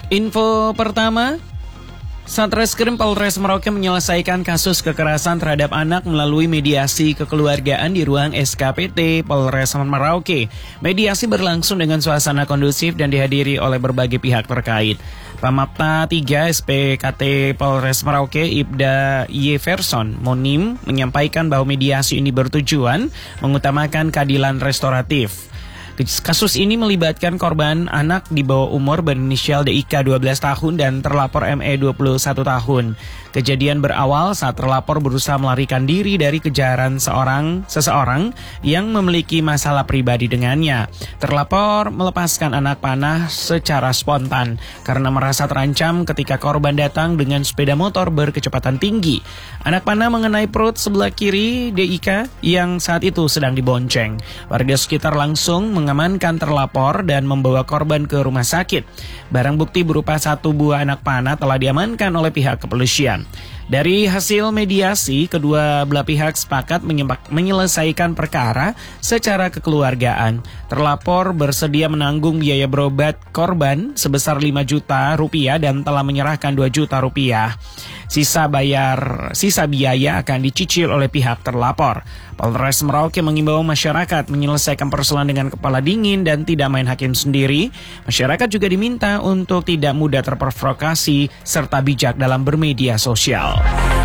Info pertama, Satreskrim Polres Merauke menyelesaikan kasus kekerasan terhadap anak melalui mediasi kekeluargaan di ruang SKPT Polres Merauke. Mediasi berlangsung dengan suasana kondusif dan dihadiri oleh berbagai pihak terkait. Pamapta 3 SPKT Polres Merauke Ibda Yeverson Monim menyampaikan bahwa mediasi ini bertujuan mengutamakan keadilan restoratif. Kasus ini melibatkan korban anak di bawah umur berinisial DIK 12 tahun dan terlapor ME 21 tahun. Kejadian berawal saat terlapor berusaha melarikan diri dari kejaran seseorang yang memiliki masalah pribadi dengannya. Terlapor melepaskan anak panah secara spontan karena merasa terancam ketika korban datang dengan sepeda motor berkecepatan tinggi. Anak panah mengenai perut sebelah kiri DIK yang saat itu sedang dibonceng. Warga sekitar langsung mengamankan terlapor dan membawa korban ke rumah sakit. Barang bukti berupa 1 buah anak panah telah diamankan oleh pihak kepolisian. Dari hasil mediasi, kedua belah pihak sepakat menyelesaikan perkara secara kekeluargaan. Terlapor bersedia menanggung biaya berobat korban sebesar 5 juta rupiah dan telah menyerahkan 2 juta rupiah. Sisa biaya akan dicicil oleh pihak terlapor. Polres Merauke mengimbau masyarakat menyelesaikan persoalan dengan kepala dingin dan tidak main hakim sendiri. Masyarakat juga diminta untuk tidak mudah terprovokasi serta bijak dalam bermedia sosial.